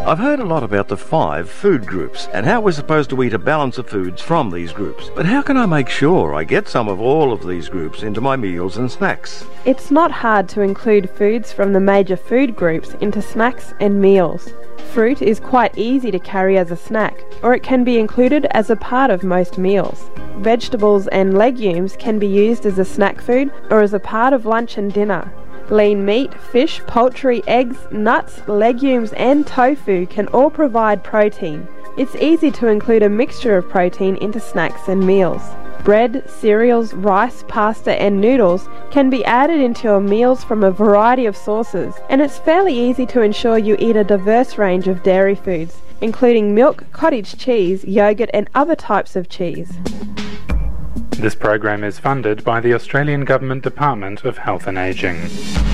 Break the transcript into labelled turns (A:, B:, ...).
A: I've heard a lot about the 5 food groups and how we're supposed to eat a balance of foods from these groups. But how can I make sure I get some of all of these groups into my meals and snacks?
B: It's not hard to include foods from the major food groups into snacks and meals. Fruit is quite easy to carry as a snack, or it can be included as a part of most meals. Vegetables and legumes can be used as a snack food or as a part of lunch and dinner. Lean meat, fish, poultry, eggs, nuts, legumes and tofu can all provide protein. It's easy to include a mixture of protein into snacks and meals. Bread, cereals, rice, pasta and noodles can be added into your meals from a variety of sources, and it's fairly easy to ensure you eat a diverse range of dairy foods, including milk, cottage cheese, yogurt and other types of cheese.
C: This program is funded by the Australian Government Department of Health and Ageing.